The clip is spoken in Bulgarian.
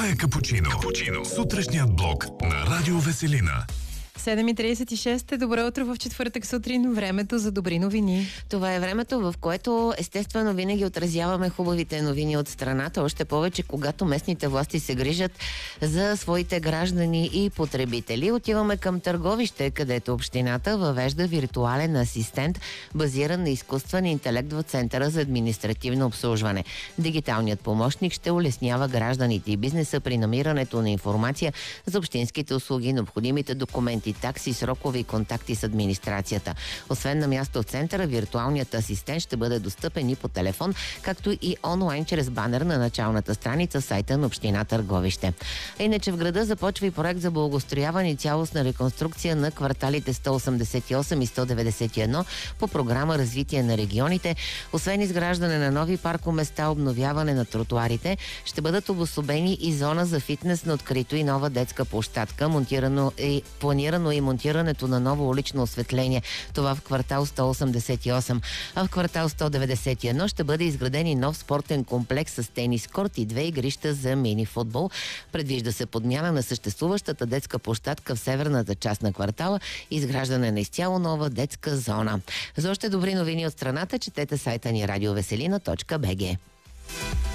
Това е Капучино. Сутрешният блок на Радио Веселина. 7:36. Добро утро в четвъртък сутрин. Времето за добри новини. Това е времето, в което естествено винаги отразяваме хубавите новини от страната. Още повече, когато местните власти се грижат за своите граждани и потребители. Отиваме към Търговище, където общината въвежда виртуален асистент, базиран на изкуствен интелект в Центъра за административно обслужване. Дигиталният помощник ще улеснява гражданите и бизнеса при намирането на информация за общинските услуги, необходимите документи, такси, срокове и контакти с администрацията. Освен на място в центъра, виртуалният асистент ще бъде достъпен и по телефон, както и онлайн чрез банер на началната страница в сайта на община Търговище. Иначе в града започва и проект за благоустрояване и цялостна реконструкция на кварталите 188 и 191 по програма Развитие на регионите. Освен изграждане на нови паркоместа, обновяване на тротуарите, ще бъдат обособени и зона за фитнес на открито и нова детска площадка, планирано и монтирането на ново улично осветление. Това в квартал 188. А в квартал 191 ще бъде изграден и нов спортен комплекс с тенис корт и 2 игрища за мини-футбол. Предвижда се подмяна на съществуващата детска площадка в северната част на квартала и изграждане на изцяло нова детска зона. За още добри новини от страната четете сайта ни радиовеселина.bg.